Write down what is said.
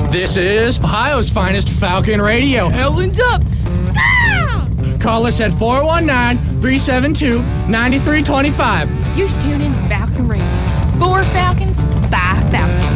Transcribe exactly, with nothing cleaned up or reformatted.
This is Ohio's finest Falcon Radio. Ellen's up. Ah! Call us at four one nine, three seven two, nine three two five. You should tune in to Falcon Radio. For Falcons, by Falcons.